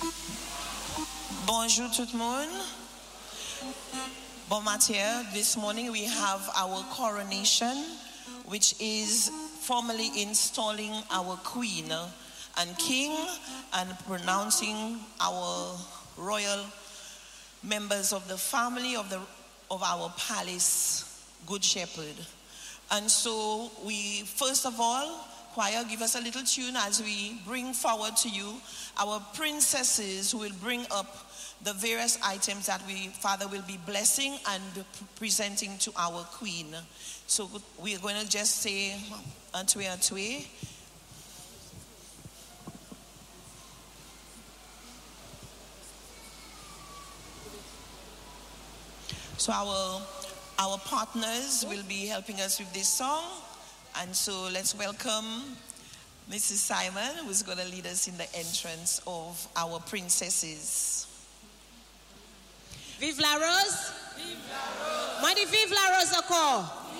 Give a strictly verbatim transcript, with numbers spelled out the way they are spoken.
Bonjour tout le monde. Bon matin. This morning we have our coronation, which is formally installing our queen and king and pronouncing our royal members of the family of the of our palace, Good Shepherd. And so we, first of all, choir, give us a little tune as we bring forward to you our princesses who will bring up the various items that we, Father, will be blessing and presenting to our queen. So we're going to just say, Antwe, Antwe. So our, our partners will be helping us with this song. And so let's welcome Missus Simon, who's going to lead us in the entrance of our princesses. Vive la Rose! Vive la Rose! Moi, dis vive la Rose encore!